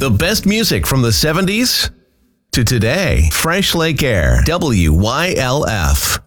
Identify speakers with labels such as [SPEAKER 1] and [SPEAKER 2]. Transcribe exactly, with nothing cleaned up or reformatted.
[SPEAKER 1] The best music from the seventies to today. Fresh Lake Air, W Y L F.